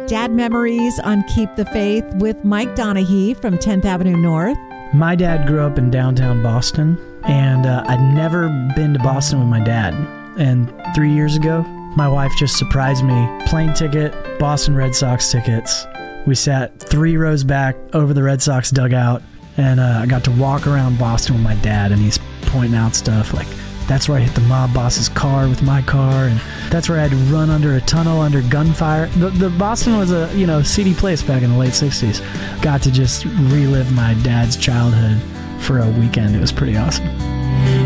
Dad Memories on Keep the Faith with Mike Donahue from 10th Avenue North. My dad grew up in downtown Boston, and I'd never been to Boston with my dad. And 3 years ago, my wife just surprised me. Plane ticket, Boston Red Sox tickets. We sat 3 rows back over the Red Sox dugout, and I got to walk around Boston with my dad, and he's pointing out stuff like, that's where I hit the mob boss's car with my car, and that's where I had to run under a tunnel under gunfire. The Boston was a seedy place back in the late 60s. Got to just relive my dad's childhood for a weekend. It was pretty awesome.